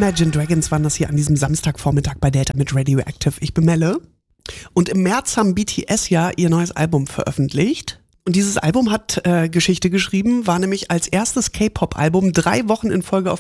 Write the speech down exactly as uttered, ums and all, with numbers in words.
Imagine Dragons waren das hier an diesem Samstagvormittag bei Delta mit Radioactive. Ich bin Melle. Und im März haben B T S ja ihr neues Album veröffentlicht. Und dieses Album hat äh, Geschichte geschrieben, war nämlich als erstes K-Pop-Album drei Wochen in Folge auf